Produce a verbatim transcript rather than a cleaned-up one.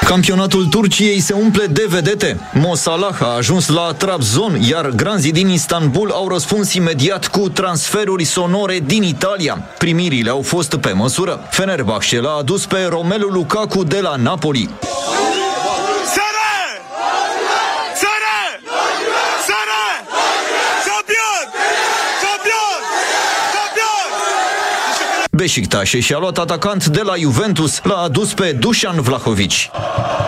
Campionatul Turciei se umple de vedete. Mo Salah a ajuns la Trabzon, iar granzii din Istanbul au răspuns imediat cu transferuri sonore din Italia. Primirile au fost pe măsură. Fenerbahce l-a adus pe Romelu Lukaku de la Napoli. Beşiktaş și-a luat atacant de la Juventus, l-a adus pe Dusan Vlahović.